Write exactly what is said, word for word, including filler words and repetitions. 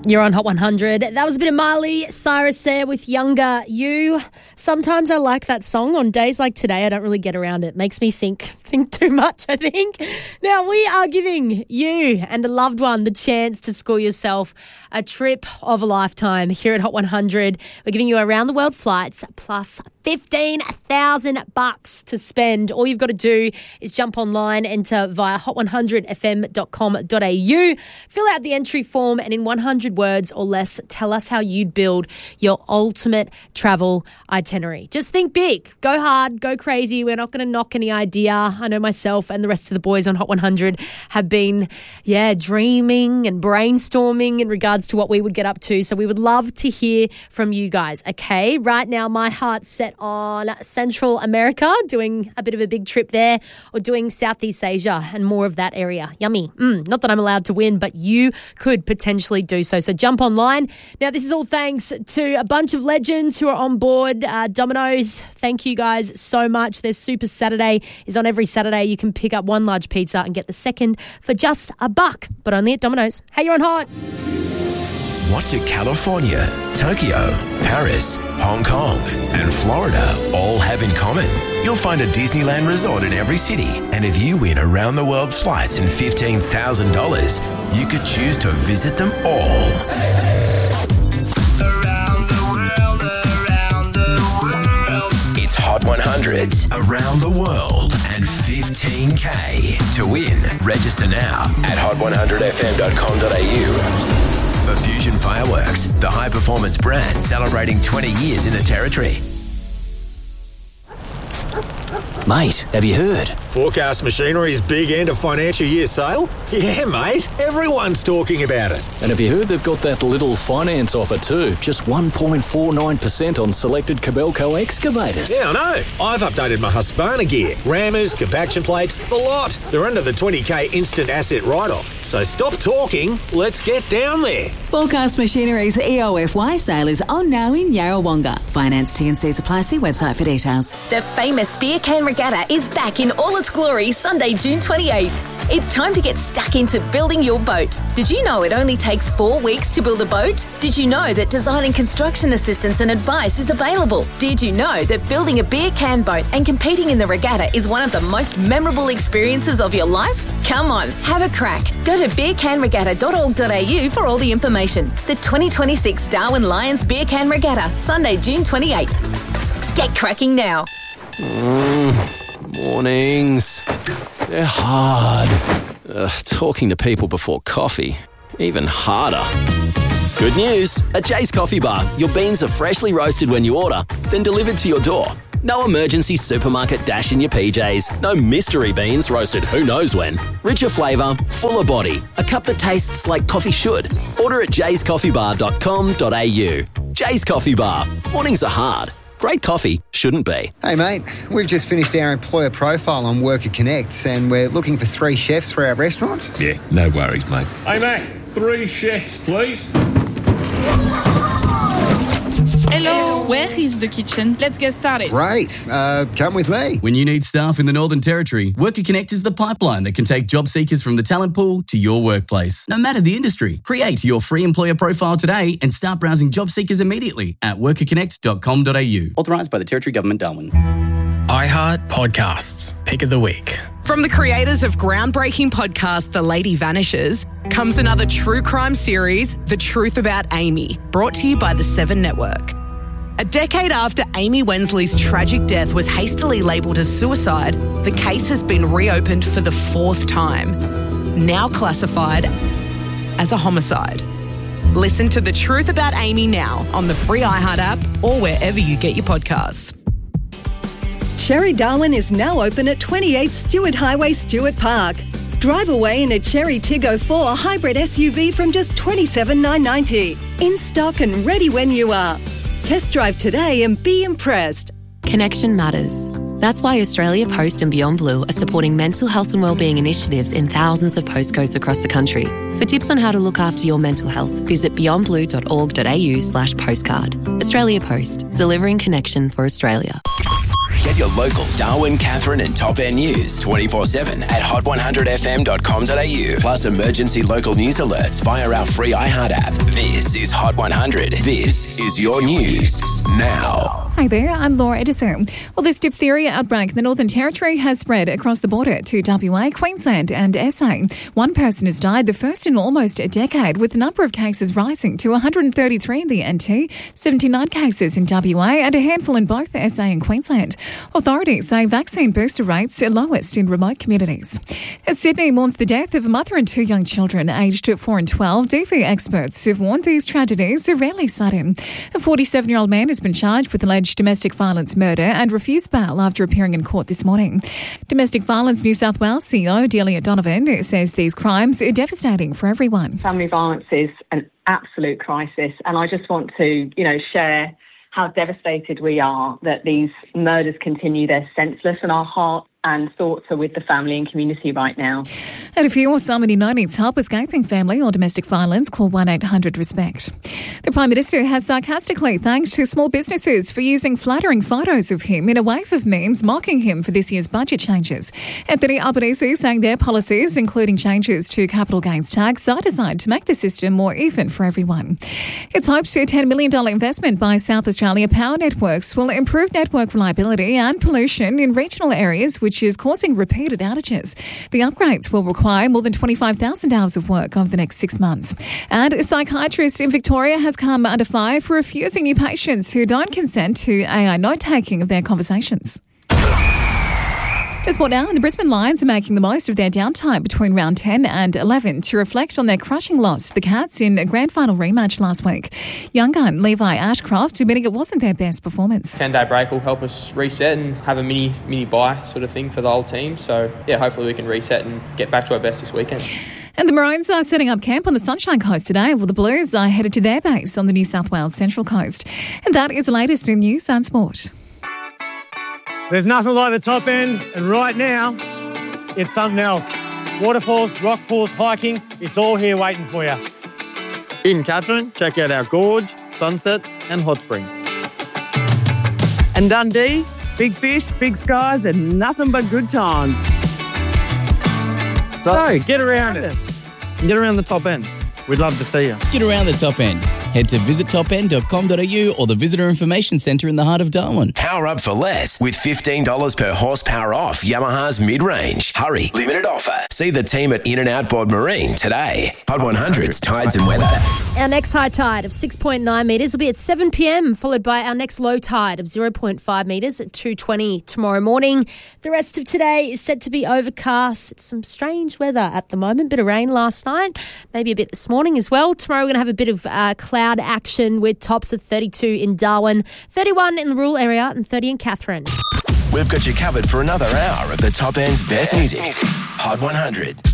You're on Hot one hundred. That was a bit of Miley Cyrus there with Younger You. Sometimes I like that song. On days like today, I don't really get around it. Makes me think think too much, I think. Now, we are giving you and a loved one the chance to score yourself a trip of a lifetime here at Hot one hundred. We're giving you around the world flights plus fifteen thousand bucks to spend. All you've got to do is jump online, enter via hot one hundred f m dot com dot a u, fill out the entry form, and in one hundred words or less, tell us how you'd build your ultimate travel itinerary. Just think big, go hard, go crazy. We're not going to knock any idea. I know myself and the rest of the boys on Hot one hundred have been, yeah, dreaming and brainstorming in regards to what we would get up to. So we would love to hear from you guys. Okay, right now my heart's set on Central America, doing a bit of a big trip there, or doing Southeast Asia and more of that area. Yummy. Mm, not that I'm allowed to win, but you could potentially do so. So jump online. Now, this is all thanks to a bunch of legends who are on board. Uh, Domino's, thank you guys so much. Their Super Saturday is on every Saturday. You can pick up one large pizza and get the second for just a buck, but only at Domino's. Hey, you're on Hot. What do California, Tokyo, Paris, Hong Kong and Florida all have in common? You'll find a Disneyland resort in every city. And if you win around-the-world flights and fifteen thousand dollars, you could choose to visit them all. Around the world, around the world. It's Hot one hundred's Around the World and fifteen K. To win, register now at hot one hundred f m dot com dot a u. For Fusion Fireworks, the high-performance brand celebrating twenty years in the territory. Mate, have you heard? Forecast Machinery's big end of financial year sale? Yeah, mate. Everyone's talking about it. And have you heard they've got that little finance offer too? Just one point four nine percent on selected Kobelco excavators. Yeah, I know. I've updated my Husqvarna gear. Rammers, compaction plates, the lot. They're under the twenty K instant asset write-off. So stop talking. Let's get down there. Forecast Machinery's E O F Y sale is on now in Yarrawonga. Finance T and C's apply. See website for details. The famous Beer Can Regatta is back in all its glory Sunday, June twenty-eighth. It's time to get stuck into building your boat. Did you know it only takes four weeks to build a boat? Did you know that design and construction assistance and advice is available? Did you know that building a beer can boat and competing in the regatta is one of the most memorable experiences of your life? Come on, have a crack. Go to beer can regatta dot org dot a u for all the information. The twenty twenty-six Darwin Lions Beer Can Regatta, Sunday, June twenty-eighth. Get cracking now. Mm, mornings. They're hard. Uh, talking to people before coffee, even harder. Good news. At Jay's Coffee Bar, your beans are freshly roasted when you order, then delivered to your door. No emergency supermarket dash in your P Js. No mystery beans roasted who knows when. Richer flavour, fuller body. A cup that tastes like coffee should. Order at jays coffee bar dot com dot a u. Jay's Coffee Bar. Mornings are hard. Great coffee shouldn't be. Hey mate, we've just finished our employer profile on Worker Connect and we're looking for three chefs for our restaurant. Yeah, no worries mate. Hey mate, three chefs please. Hello, where is the kitchen? Let's get started. Great, uh, come with me. When you need staff in the Northern Territory, Worker Connect is the pipeline that can take job seekers from the talent pool to your workplace. No matter the industry, create your free employer profile today and start browsing job seekers immediately at worker connect dot com dot a u. Authorised by the Territory Government, Darwin. iHeart Podcasts, Pick of the Week. From the creators of groundbreaking podcast The Lady Vanishes comes another true crime series, The Truth About Amy, brought to you by the Seven Network. A decade after Amy Wensley's tragic death was hastily labelled as suicide, the case has been reopened for the fourth time, now classified as a homicide. Listen to The Truth About Amy now on the free iHeart app or wherever you get your podcasts. Cherry Darwin is now open at twenty-eight Stewart Highway, Stewart Park. Drive away in a Cherry Tiggo four hybrid S U V from just twenty-seven thousand nine hundred ninety dollars. In stock and ready when you are. Test drive today and be impressed. Connection matters. That's why Australia Post and Beyond Blue are supporting mental health and wellbeing initiatives in thousands of postcodes across the country. For tips on how to look after your mental health, visit beyond blue dot org dot a u slash postcard. Australia Post, delivering connection for Australia. Get Get your local Darwin, Catherine and Top End news twenty-four seven at hot one hundred f m dot com dot a u. Plus emergency local news alerts via our free iHeart app. This is Hot one hundred. This is your news now. Hi there, I'm Laura Edison. Well, this diphtheria outbreak in the Northern Territory has spread across the border to W A, Queensland and S A. One person has died, the first in almost a decade, with the number of cases rising to one hundred thirty-three in the N T, seventy-nine cases in W A and a handful in both S A and Queensland. Authorities say vaccine booster rates are lowest in remote communities. As Sydney mourns the death of a mother and two young children aged four and twelve, D V experts have warned these tragedies are rarely sudden. A forty-seven-year-old man has been charged with alleged domestic violence murder and refused bail after appearing in court this morning. Domestic Violence New South Wales C E O Delia Donovan says these crimes are devastating for everyone. Family violence is an absolute crisis, and I just want to, you know, share how devastated we are that these murders continue. They're senseless, and our heart and thoughts are with the family and community right now. And if you or someone you know needs help escaping family or domestic violence, call one eight hundred RESPECT. The Prime Minister has sarcastically thanked small businesses for using flattering photos of him in a wave of memes mocking him for this year's budget changes. Anthony Albanese saying their policies, including changes to capital gains tax, are designed to make the system more even for everyone. It's hoped a ten million dollars investment by South Australia Power Networks will improve network reliability and pollution in regional areas, which is causing repeated outages. The upgrades will require more than twenty-five thousand hours of work over the next six months. And a psychiatrist in Victoria has come under fire for refusing new patients who don't consent to A I note-taking of their conversations. Just what now? And the Brisbane Lions are making the most of their downtime between round ten and eleven to reflect on their crushing loss to the Cats in a grand final rematch last week. Young gun Levi Ashcroft admitting it wasn't their best performance. ten-day break will help us reset and have a mini mini bye sort of thing for the whole team. So, yeah, hopefully we can reset and get back to our best this weekend. And the Maroons are setting up camp on the Sunshine Coast today, while the Blues are headed to their base on the New South Wales Central Coast. And that is the latest in news and sport. There's nothing like the Top End, and right now, it's something else. Waterfalls, rock pools, hiking, it's all here waiting for you. In Catherine, check out our gorge, sunsets and hot springs. And Dundee, big fish, big skies and nothing but good times. So, so get around us. Get around the Top End. We'd love to see you. Get around the Top End. Head to visit top end dot com dot a u or the Visitor Information Centre in the heart of Darwin. Power up for less with fifteen dollars per horsepower off Yamaha's mid-range. Hurry, limited offer. See the team at In and Out Board Marine today. Hot one hundred's Tides and Weather. Our next high tide of six point nine metres will be at seven p m, followed by our next low tide of zero point five metres at two twenty tomorrow morning. The rest of today is set to be overcast. It's some strange weather at the moment. Bit of rain last night, maybe a bit this morning as well. Tomorrow we're going to have a bit of uh, cloud action with tops of thirty-two in Darwin, thirty-one in the rural area and thirty in Catherine. We've got you covered for another hour of the Top End's best music. Hot one hundred.